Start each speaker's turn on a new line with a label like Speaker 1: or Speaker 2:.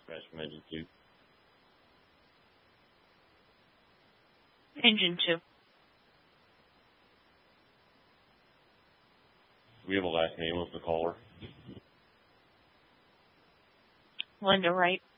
Speaker 1: Dispatch from Engine 2.
Speaker 2: Engine 2.
Speaker 1: Do we have a last name of the caller?
Speaker 2: Linda Wright.